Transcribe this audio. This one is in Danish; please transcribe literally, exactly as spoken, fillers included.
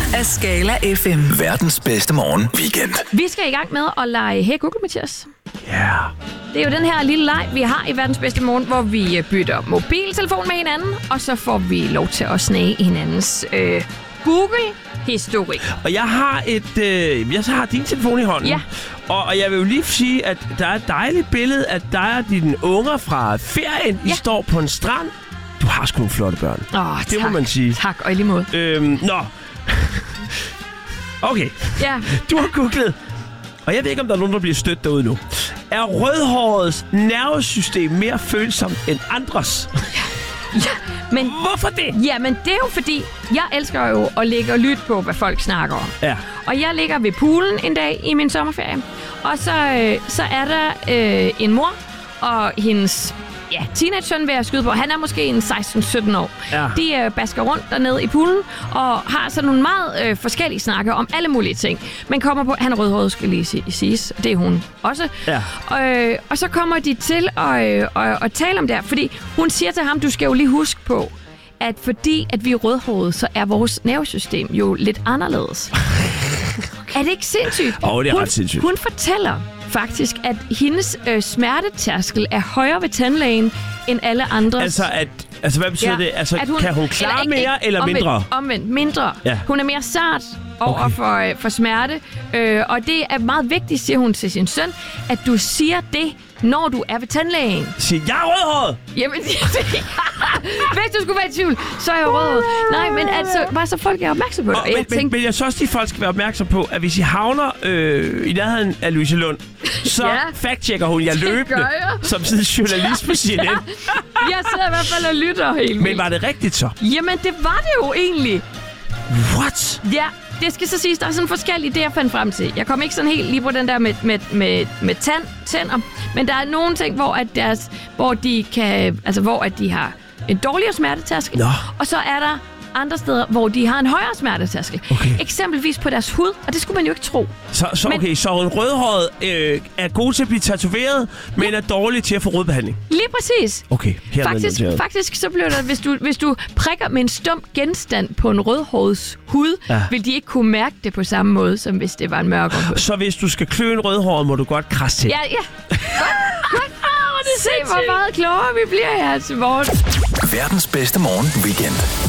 af Skala F M. Verdens bedste morgen weekend. Vi skal i gang med at lege Hey Google, Mathias. Ja. Yeah. Det er jo den her lille leg, vi har i Verdens bedste morgen, hvor vi bytter mobiltelefon med hinanden, og så får vi lov til at snage hinandens øh, Google-historik. Og jeg har et, øh, jeg har din telefon i hånden. Ja. Og, og jeg vil jo lige sige, at der er et dejligt billede af dig og dine unger fra ferien. I Ja. står på en strand. Du har sgu nogle flotte børn. Åh, det må man sige. Tak, og i lige måde. Øhm, nå. Okay. Ja. Du har googlet. Og jeg ved ikke, om der er nogen, der bliver stødt derude nu. Er rødhårets nervesystem mere følsomt end andres? Ja, men, Hvorfor det? ja, men det er jo fordi, jeg elsker jo at ligge og lytte på, hvad folk snakker om. Ja. Og jeg ligger ved poolen en dag i min sommerferie, og så, øh, så er der øh, en mor og hendes ja, teenage-søn vil jeg skyde på. Han er måske en seksten sytten år. Ja. De øh, basker rundt dernede i poolen og har sådan nogle meget øh, forskellige snakker om alle mulige ting. Men kommer på, han er rødhåret, skal lige sige, siges. Det er hun også. Ja. Øh, og så kommer de til at, øh, at, at tale om det her, fordi hun siger til ham, du skal jo lige huske på, at fordi at vi er rødhårede, så er vores nervesystem jo lidt anderledes. Er det ikke sindssygt? Åh, oh, det er hun, ret sindssygt. Hun fortæller faktisk, at hendes øh, smertetærskel er højere ved tandlægen end alle andres. Altså, at, altså hvad betyder Ja, det? Altså, at hun- kan hun klare eller ikke- mere eller omvendt, mindre? Omvendt, mindre. Ja. Hun er mere sart over Okay. for, øh, for smerte. Øh, og det er meget vigtigt, siger hun til sin søn, at du siger det, når du er ved tandlægen. Sig, jeg er rødhåret! Jamen, hvis du skulle være i tvivl, så er jeg rød. Nej, men altså, bare så folk er opmærksom på det. Og, Og men, jeg men, tænkte, men jeg synes også, at folk skal være opmærksom på, at hvis I havner øh, i nærheden af Louise Lund, så Ja. fact-checker hun jer Det løbende, gør jeg. som sådan en journalist på C N N. jeg sidder i hvert fald og lytter helt Men vildt. var det rigtigt så? Jamen, det var det jo egentlig. What? Ja, det skal så siges, der er sådan forskellige, det jeg fandt frem til. Jeg kom ikke sådan helt lige på den der med, med, med, med tand, tænder, men der er nogle ting, hvor, at deres, hvor de kan, altså hvor at de har en dårligere smertetærskel, Nå. og så er der andre steder, hvor de har en højere smertetærskel. Okay. Eksempelvis på deres hud, og det skulle man jo ikke tro. Så, så Men- okay, så en rødhåret øh, er god til at blive tatoveret, men er dårlig til at få rødbehandling. Lige præcis. Okay, her Faktisk, faktisk så bliver der, hvis du, hvis du prikker med en stum genstand på en rødhårets hud, Ja. ja. vil de ikke kunne mærke det på samme måde, som hvis det var en mørkere hud. Så hvis du skal klø en rødhåret, må du godt krasse til. Ja, ja. Godt, godt. Se, hvor meget klogere vi bliver her til morgen. Verdens bedste morgen weekend.